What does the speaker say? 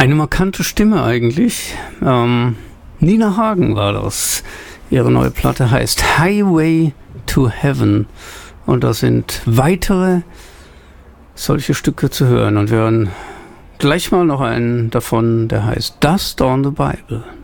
Eine markante Stimme eigentlich. Nina Hagen war das. Ihre neue Platte heißt Highway to Heaven. Und da sind weitere solche Stücke zu hören. Und wir hören gleich mal noch einen davon, der heißt Dust on the Bible.